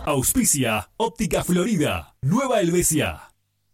Auspicia Óptica Florida, Nueva Helvecia.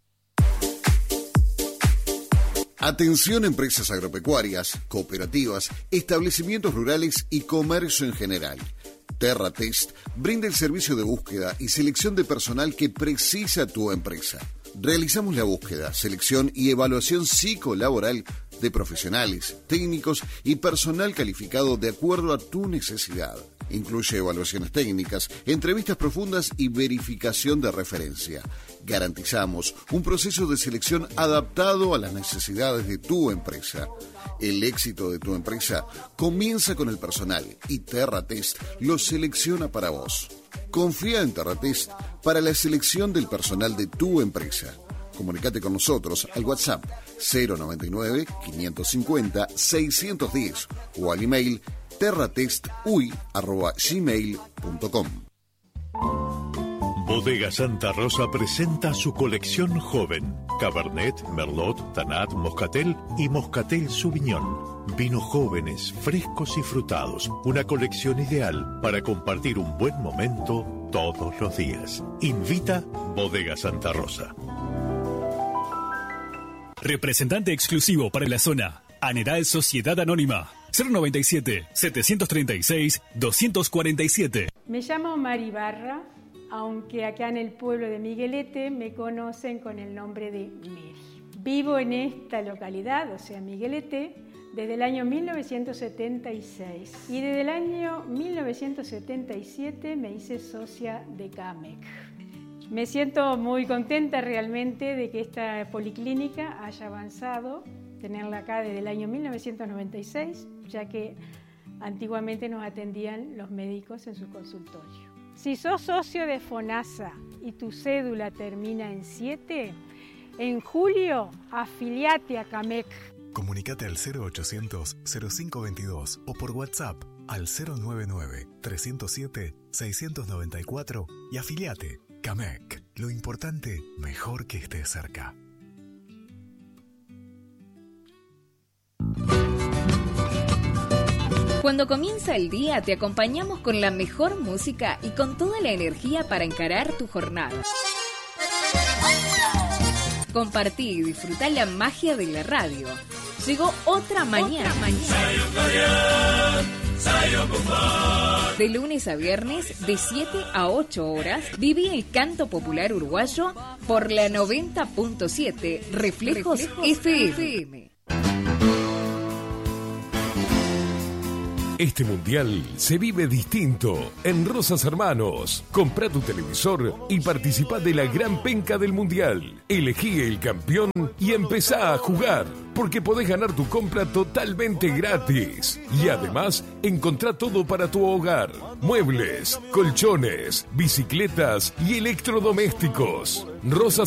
Atención empresas agropecuarias, cooperativas, establecimientos rurales y comercio en general. TerraTest brinda el servicio de búsqueda y selección de personal que precisa tu empresa. Realizamos la búsqueda, selección y evaluación psicolaboral de profesionales, técnicos y personal calificado de acuerdo a tu necesidad. Incluye evaluaciones técnicas, entrevistas profundas y verificación de referencia. Garantizamos un proceso de selección adaptado a las necesidades de tu empresa. El éxito de tu empresa comienza con el personal y TerraTest lo selecciona para vos. Confía en TerraTest para la selección del personal de tu empresa. Comunicate con nosotros al WhatsApp 099-550-610 o al email terratestui@gmail.com. Bodega Santa Rosa presenta su colección joven. Cabernet, Merlot, Tanat, Moscatel y Moscatel Sauvignon. Vinos jóvenes, frescos y frutados. Una colección ideal para compartir un buen momento todos los días. Invita Bodega Santa Rosa. Representante exclusivo para la zona. Aneral Sociedad Anónima. 097-736-247. Me llamo Mari Barra, aunque acá en el pueblo de Miguelete me conocen con el nombre de Mary. Vivo en esta localidad, o sea, Miguelete, desde el año 1976 y desde el año 1977 me hice socia de CAMEC. Me siento muy contenta realmente de que esta policlínica haya avanzado, tenerla acá desde el año 1996, ya que antiguamente nos atendían los médicos en su consultorio. Si sos socio de FONASA y tu cédula termina en 7, en julio afiliate a CAMEC. Comunicate al 0800-0522 o por WhatsApp al 099-307-694 y afiliate. CAMEC. Lo importante, mejor que estés cerca. Cuando comienza el día te acompañamos con la mejor música y con toda la energía para encarar tu jornada. Compartí y disfrutá la magia de la radio. Llegó otra mañana. De lunes a viernes, de 7 a 8 horas, viví el canto popular uruguayo por la 90.7 Reflejos FM. Este mundial se vive distinto en Rosas Hermanos. Comprá tu televisor y participá de la gran penca del mundial. Elegí el campeón y empezá a jugar, porque podés ganar tu compra totalmente gratis. Y además, encontrá todo para tu hogar: muebles, colchones, bicicletas y electrodomésticos. Rosas